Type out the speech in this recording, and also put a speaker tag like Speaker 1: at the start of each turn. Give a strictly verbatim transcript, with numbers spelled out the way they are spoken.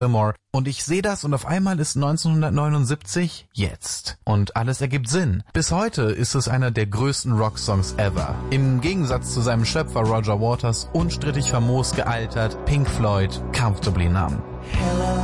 Speaker 1: More. Und ich sehe das und auf einmal ist neunzehnhundertneunundsiebzig jetzt. Und alles ergibt Sinn. Bis heute ist es einer der größten Rocksongs ever. Im Gegensatz zu seinem Schöpfer Roger Waters unstrittig famos gealtert, Pink Floyd Comfortably Numb.